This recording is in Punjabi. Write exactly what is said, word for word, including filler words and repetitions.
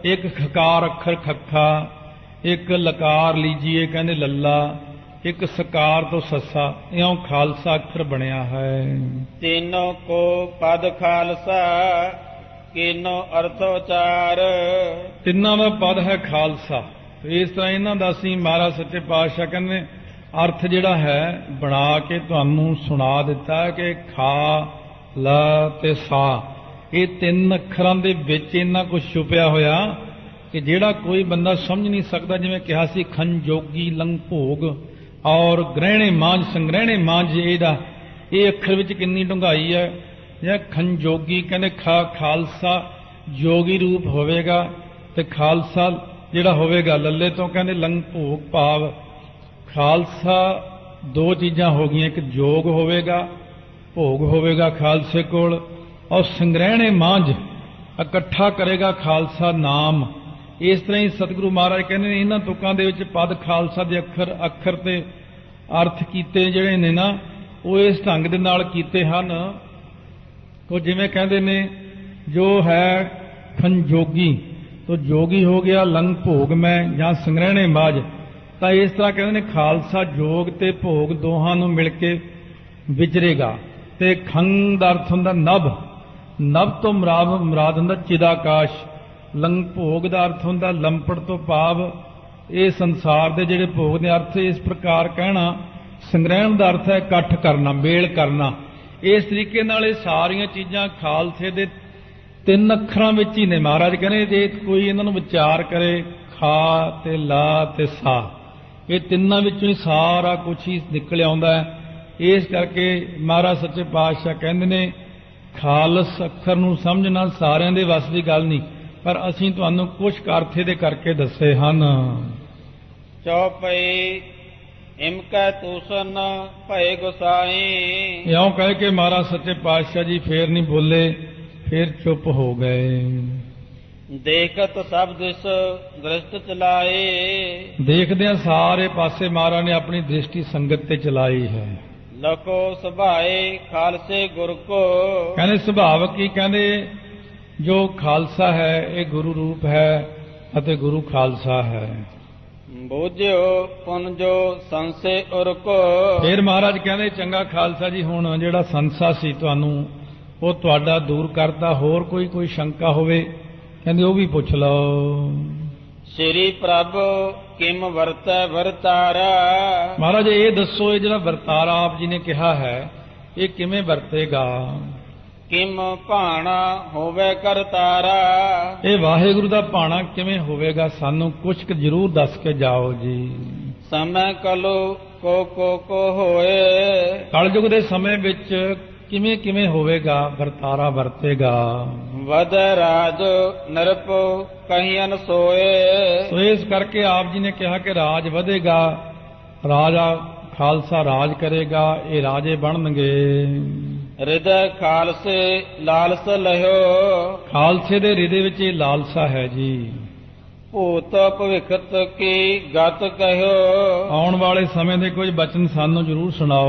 एक खकार अखर खखा, एक लकार लीजिए कहते लल्ला, एक सकार तो ससा, इउं खालसा अखर बनया है। तीनों को पद खालसा, किनो अर्थोचार। तिन्ना दा पद है खालसा। इस तरह इन्हां दा असीं महाराज सच्चे पातशाह कहने अर्थ जिहड़ा है बना के तुहानूं सुना दिता है कि खा ला ते सा, ये तीन अखरां दे विच इन्ना कुछ छुपिया होया कि जिहड़ा कोई बंदा समझ नहीं सकता। जिवें कहा सी खंजोगी लंघ भोग और ग्रहणे मांझ संग्रहणे मांझ, ਇਹਦਾ ਇਹ ਅੱਖਰ ਵਿੱਚ ਕਿੰਨੀ ਡੂੰਘਾਈ ਹੈ। ਜਾਂ ਖੰਜੋਗੀ ਕਹਿੰਦੇ ਖਾ ਖਾਲਸਾ ਜੋਗੀ ਰੂਪ ਹੋਵੇਗਾ, ਤੇ ਖਾਲਸਾ ਜਿਹੜਾ ਹੋਵੇਗਾ ਲੱਲੇ ਤੋਂ ਕਹਿੰਦੇ ਲੰਘ ਭੋਗ ਭਾਵ ਖਾਲਸਾ ਦੋ ਚੀਜ਼ਾਂ ਹੋ ਗਈਆਂ, ਇੱਕ ਜੋਗ ਹੋਵੇਗਾ ਭੋਗ ਹੋਵੇਗਾ ਖਾਲਸੇ ਕੋਲ, ਔਰ ਸੰਗ੍ਰਹਿਣੇ ਮਾਂਝ ਇਕੱਠਾ ਕਰੇਗਾ ਖਾਲਸਾ ਨਾਮ। ਇਸ ਤਰ੍ਹਾਂ ਹੀ ਸਤਿਗੁਰੂ ਮਹਾਰਾਜ ਕਹਿੰਦੇ ਨੇ ਇਹਨਾਂ ਤੁਕਾਂ ਦੇ ਵਿੱਚ ਪਦ ਖਾਲਸਾ ਦੇ ਅੱਖਰ ਅੱਖਰ ਤੇ ਅਰਥ ਕੀਤੇ ਜਿਹੜੇ ਨੇ ਨਾ ਉਹ ਇਸ ਢੰਗ ਦੇ ਨਾਲ ਕੀਤੇ ਹਨ। ਉਹ ਜਿਵੇਂ ਕਹਿੰਦੇ ਨੇ ਜੋ ਹੈ ਖੰਜੋਗੀ ਤੋ ਜੋਗੀ ਹੋ ਗਿਆ, ਲੰਘ ਭੋਗ ਮੈਂ ਜਾਂ ਸੰਗ੍ਰਹਿਣੇ ਮਾਝ। ਤਾਂ ਇਸ ਤਰ੍ਹਾਂ ਕਹਿੰਦੇ ਨੇ ਖਾਲਸਾ ਜੋਗ ਤੇ ਭੋਗ ਦੋਹਾਂ ਨੂੰ ਮਿਲ ਕੇ ਵਿਚਰੇਗਾ। ਤੇ ਖੰਗ ਦਾ ਅਰਥ ਹੁੰਦਾ ਨਭ, ਨਭ ਤੋਂ ਮੁਰਾਦ ਮੁਰਾਦ ਹੁੰਦਾ ਚਿਦਾਕਾਸ਼। ਲੰਘ ਭੋਗ ਦਾ ਅਰਥ ਹੁੰਦਾ ਲੰਪੜ ਤੋਂ ਭਾਵ ਇਹ ਸੰਸਾਰ ਦੇ ਜਿਹੜੇ ਭੋਗ ਦੇ ਅਰਥ ਇਸ ਪ੍ਰਕਾਰ ਕਹਿਣਾ। ਸੰਗ੍ਰਹਿਣ ਦਾ ਅਰਥ ਹੈ ਇਕੱਠ ਕਰਨਾ, ਮੇਲ ਕਰਨਾ। ਇਸ ਤਰੀਕੇ ਨਾਲ ਇਹ ਸਾਰੀਆਂ ਚੀਜ਼ਾਂ ਖਾਲਸੇ ਦੇ ਤਿੰਨ ਅੱਖਰਾਂ ਵਿੱਚ ਹੀ ਨੇ। ਮਹਾਰਾਜ ਕਹਿੰਦੇ ਜੇ ਕੋਈ ਇਹਨਾਂ ਨੂੰ ਵਿਚਾਰ ਕਰੇ ਖਾ ਤੇ ਲਾ ਤੇ ਸਾ, ਇਹ ਤਿੰਨਾਂ ਵਿੱਚੋਂ ਹੀ ਸਾਰਾ ਕੁਛ ਹੀ ਨਿਕਲ ਆਉਂਦਾ ਹੈ। ਇਸ ਕਰਕੇ ਮਹਾਰਾਜ ਸੱਚੇ ਪਾਤਸ਼ਾਹ ਕਹਿੰਦੇ ਨੇ ਖਾਲਸ ਅੱਖਰ ਨੂੰ ਸਮਝਣਾ ਸਾਰਿਆਂ ਦੇ ਵੱਸ ਦੀ ਗੱਲ ਨਹੀਂ, ਪਰ ਅਸੀਂ ਤੁਹਾਨੂੰ ਕੁਛ ਅਰਥ ਇਹਦੇ ਕਰਕੇ ਦੱਸੇ ਹਨ। ਚੌਪਈ ਇਮਕੈ ਤੂਸਨ ਭਏ ਗੁਸਾਈ। ਇਉਂ ਕਹਿ ਕੇ ਮਹਾਰਾਜ ਸੱਚੇ ਪਾਤਸ਼ਾਹ ਜੀ ਫੇਰ ਨਹੀਂ ਬੋਲੇ, ਫੇਰ ਚੁੱਪ ਹੋ ਗਏ। ਦੇਖਤ ਸਭ ਦਿਸ ਦ੍ਰਿਸ਼ਟ ਚਲਾਏ। ਦੇਖਦਿਆਂ ਸਾਰੇ ਪਾਸੇ ਮਹਾਰਾਜ ਨੇ ਆਪਣੀ ਦ੍ਰਿਸ਼ਟੀ ਸੰਗਤ ਤੇ ਚਲਾਈ ਹੈ। ਲਕੋ ਸੁਭਾਏ ਖਾਲਸੇ ਗੁਰ ਕੋ। ਕਹਿੰਦੇ ਸੁਭਾਵਕ ਹੀ ਕਹਿੰਦੇ ਜੋ ਖਾਲਸਾ ਹੈ ਇਹ ਗੁਰੂ ਰੂਪ ਹੈ ਅਤੇ ਗੁਰੂ ਖਾਲਸਾ ਹੈ। ਬੋਝਿਓ ਪੁਨ ਜੋ ਸੰਸੇ ਉਰ ਕੋ। ਫਿਰ ਮਹਾਰਾਜ ਕਹਿੰਦੇ ਚੰਗਾ ਖਾਲਸਾ ਜੀ ਹੁਣ ਜਿਹੜਾ ਸੰਸਾ ਸੀ ਤੁਹਾਨੂੰ ਉਹ ਤੁਹਾਡਾ ਦੂਰ ਕਰਤਾ, ਹੋਰ ਕੋਈ ਕੋਈ ਸ਼ੰਕਾ ਹੋਵੇ ਕਹਿੰਦੇ ਉਹ ਵੀ ਪੁੱਛ ਲਓ। ਸ੍ਰੀ ਪ੍ਰਭ ਕਿਮ ਵਰਤੈ ਵਰਤਾਰਾ। ਮਹਾਰਾਜ ਇਹ ਦੱਸੋ ਇਹ ਜਿਹੜਾ ਵਰਤਾਰਾ ਆਪ ਜੀ ਨੇ ਕਿਹਾ ਹੈ ਇਹ ਕਿਵੇਂ ਵਰਤੇਗਾ। ਕਿਮ ਭਾਣਾ ਹੋਵੇ ਕਰਤਾਰਾ। ਇਹ ਵਾਹਿਗੁਰੂ ਦਾ ਭਾਣਾ ਕਿਵੇਂ ਹੋਵੇਗਾ ਸਾਨੂੰ ਕੁਛ ਕੁ ਜ਼ਰੂਰ ਦੱਸ ਕੇ ਜਾਓ ਜੀ। ਸਮੈ ਕਲੋ ਕੋ ਕੋ ਕੋ ਹੋਏ। ਕਲਯੁਗ ਦੇ ਸਮੇਂ ਵਿੱਚ ਕਿਵੇਂ ਕਿਵੇਂ ਹੋਵੇਗਾ ਵਰਤਾਰਾ ਵਰਤੇਗਾ। ਵਦ ਰਾਜ ਨਰਪ ਕਹੀਨ ਸੋਏ। ਸੋ ਇਸ ਕਰਕੇ ਆਪ ਜੀ ਨੇ ਕਿਹਾ ਕਿ ਰਾਜ ਵਧੇਗਾ, ਰਾਜਾ ਖਾਲਸਾ ਰਾਜ ਕਰੇਗਾ, ਇਹ ਰਾਜੇ ਬਣਨਗੇ। ਹਿਰਦੈ ਖਾਲਸੇ ਲਾਲਸ ਲਹਿਓ। ਖਾਲਸੇ ਦੇ ਹਿਰਦੇ ਵਿੱਚ ਇਹ ਲਾਲਸਾ ਹੈ ਜੀ। ਭੂਤ ਭਵਿਖਤ ਕੀ ਗਤ ਕਹਿਓ। ਆਉਣ ਵਾਲੇ ਸਮੇਂ ਦੇ ਕੁਝ ਬਚਨ ਸਾਨੂੰ ਜ਼ਰੂਰ ਸੁਣਾਓ।